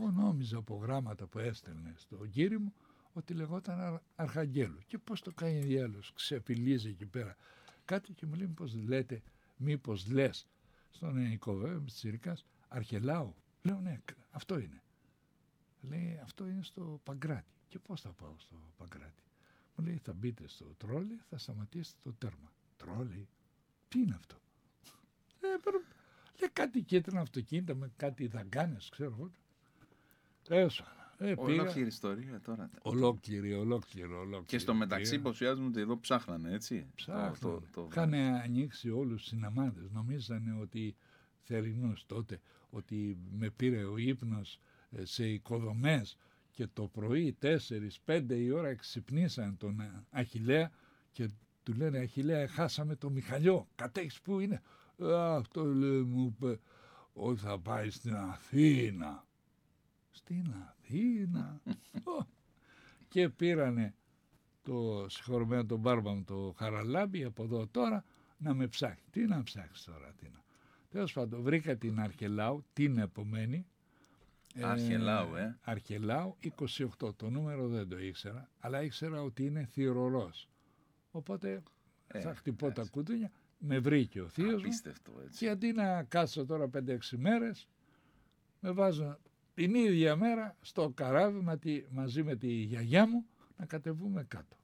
εγώ νόμιζα από γράμματα που έστελνε στον κύριο μου ότι λεγόταν Αρχαγγέλου. Και πώς το κάνει διάλογος, ξεφυλίζει εκεί πέρα κάτι και μου λέει μήπως λες στον ελληνικό βέβαια, Τσιρικάς, Αρχελάου. Λέω ναι, αυτό είναι. Λέει αυτό είναι στο Παγκράτη. Και πώς θα πάω στο Παγκράτη? Μου λέει θα μπείτε στο τρόλι, θα σταματήσετε το τέρμα. Τρόλι, τι είναι αυτό? Λέει κάτι κίτρινα αυτοκίνητα με κάτι δαγκάνες, ξέρω εγώ. Ολόκληρη ιστορία τώρα. Ολόκληρη. Και στο μεταξύ υποψιάζουν ότι εδώ ψάχνανε, έτσι. Είχαν ανοίξει όλους τους συναμάδες. Νομίζανε ότι θερινούς τότε, ότι με πήρε ο ύπνος σε οικοδομές και το πρωί 4-5 η ώρα ξυπνήσαν τον Αχιλλέα και του λένε Αχιλλέα χάσαμε το Μιχαλιό, κατέχεις που είναι? Αυτό λέει μου είπε ότι θα πάει στην Αθήνα. Στην Αθήνα. Και πήρανε το συγχωρεμένο τον μπάρμπα μου το Χαραλάμπη από εδώ τώρα να με ψάχνει. Τι να ψάξεις τώρα? Τέλος πάντων βρήκα την Αρχελάου την επομένη. Αρχελάου 28. Το νούμερο δεν το ήξερα, αλλά ήξερα ότι είναι θυρωρός. Οπότε θα χτυπώ τα κουδούνια. Με βρήκε ο θείος μου και αντί να κάτσω τώρα 5-6 μέρες με βάζω την ίδια μέρα στο καράβι μαζί με τη γιαγιά μου να κατεβούμε κάτω.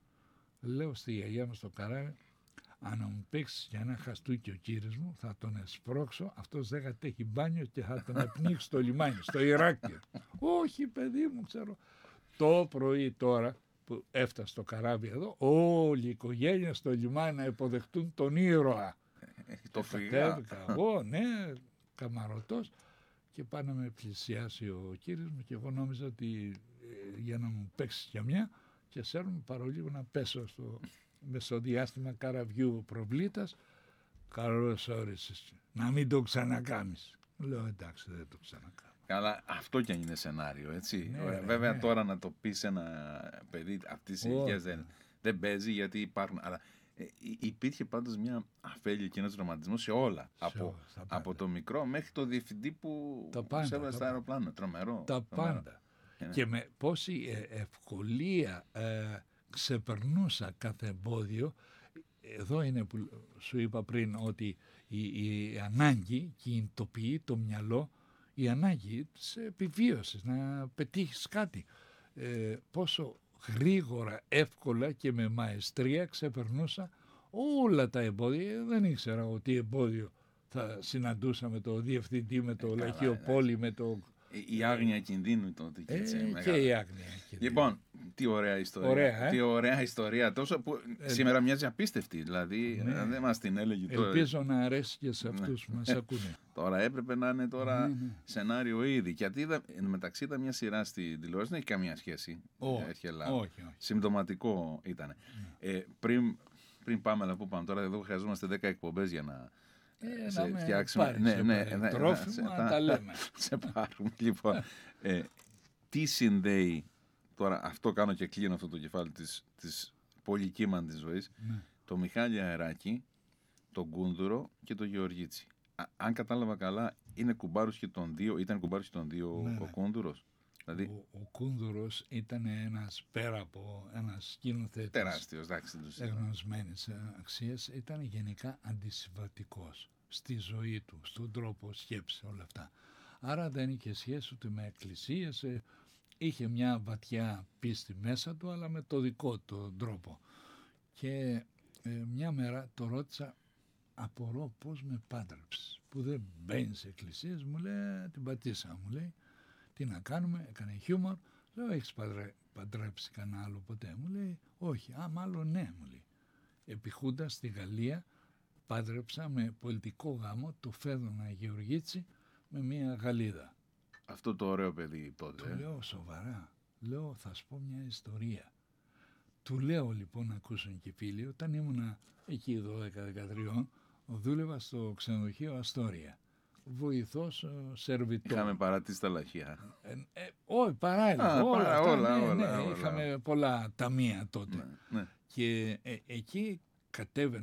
Λέω στη γιαγιά μου στο καράβι, αν μου παίξεις για ένα χαστούκι ο κύριος μου θα τον εσπρώξω, αυτός δεν κατέχει μπάνιο και θα τον επνίξει στο λιμάνι, στο Ηράκλειο. Όχι παιδί μου, ξέρω. Το πρωί τώρα που έφτασε στο καράβι εδώ, όλη η οικογένεια στο λιμάνι να υποδεχτούν τον ήρωα. Το φυγά. Εγώ, ναι, καμαρωτός. Και πάει να με πλησιάσει ο κύριος μου και εγώ νόμιζα ότι για να μου παίξει για μια και σέρνουμε παρολίγο να πέσω στο μεσοδιάστημα καραβιού προβλήτας. Καλώς όρισες. Να μην το ξανακάμεις. Λέω εντάξει δεν το ξανακάνω. Καλά, αυτό κι αν είναι σενάριο, έτσι. Ναι, βέβαια τώρα να το πεις ένα παιδί αυτής της ηλικίας δεν παίζει γιατί υπάρχουν. Αλλά υπήρχε πάντως μια αφέλεια και ένας ρομαντισμός σε όλα. Από το μικρό μέχρι το διευθυντή που σέβασε στα αεροπλάνα. Τρομερό. Τα πάντα. Και με πόση ευκολία ξεπερνούσα κάθε εμπόδιο. Εδώ είναι που σου είπα πριν ότι η ανάγκη κινητοποιεί το μυαλό, η ανάγκη της επιβίωσης, να πετύχεις κάτι. Πόσο γρήγορα, εύκολα και με μαεστρία ξεπερνούσα όλα τα εμπόδια. Δεν ήξερα ότι εμπόδιο θα συναντούσα με το διευθυντή, με το Λαχιοπόλη, με το... Η άγνοια κινδύνου τότε και έτσι. Και η άγνοια κινδύνου. Λοιπόν, τι ωραία ιστορία. Τι ωραία ιστορία. Τόσο που σήμερα μοιάζει απίστευτη. Δηλαδή δεν μας την έλεγε τώρα. Ελπίζω να αρέσει και σε αυτούς που μας ακούνε. Τώρα έπρεπε να είναι σενάριο ήδη. Γιατί μεταξύ ήταν μια σειρά στη τηλεόραση, δεν έχει καμία σχέση. Όχι. Συμπτωματικό ήταν. Πριν πάμε να πούμε τώρα, εδώ χρειαζόμαστε 10 εκπομπές για να φτιάξουμε. Τρόφιμα, τα λέμε. Σε πάρουμε. Λοιπόν, τι συνδέει, τώρα αυτό κάνω και κλείνω αυτό το κεφάλι της πολυκύμαντης ζωής, το Μιχάλη Αεράκη, τον Κούνδουρο και τον Γεωργίτσι. Αν κατάλαβα καλά, ήταν κουμπάρος και των δύο ο Κούνδουρος. Δηλαδή... Ο Κούνδουρος ήταν ένας, πέρα από ένας σκηνοθέτης τεράστιος, εγνωσμένης αξίας, ήταν γενικά αντισυμβατικός στη ζωή του, στον τρόπο σκέψη, όλα αυτά. Άρα δεν είχε σχέση ούτε με εκκλησίες, είχε μια βαθιά πίστη μέσα του, αλλά με το δικό του τρόπο. Και μια μέρα το ρώτησα, απορώ πώς με πάντρεψες, που δεν μπαίνει σε εκκλησίες, μου λέει, την πατήσα, μου λέει. Τι να κάνουμε, έκανε χιούμορ. Λέω, έχεις παντρέψει κανένα άλλο ποτέ? Μου λέει, όχι. Μάλλον ναι, μου λέει. Επιχούντας στη Γαλλία πάντρεψα με πολιτικό γάμο το Φέδωνα Γεωργίτσι με μια Γαλλίδα. Αυτό το ωραίο παιδί τότε. Του λέω σοβαρά. Λέω, θα σου πω μια ιστορία. Του λέω λοιπόν να ακούσουν και φίλοι, όταν ήμουνα εκεί 12-13, δούλευα στο ξενοδοχείο Αστόρια. Βοηθός σερβιτό. Είχαμε παράτηση στα λαχεία. Όχι, παράλληλα. Όλα. Είχαμε πολλά ταμεία τότε. Ναι. Και εκεί κατέβαινε